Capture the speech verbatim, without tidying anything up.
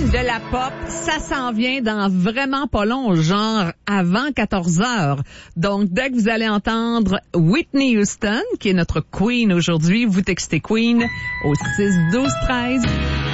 reine de la pop, ça s'en vient dans vraiment pas long, genre avant quatorze heures. Donc, dès que vous allez entendre Whitney Houston, qui est notre queen aujourd'hui, vous textez Queen au six douze treize.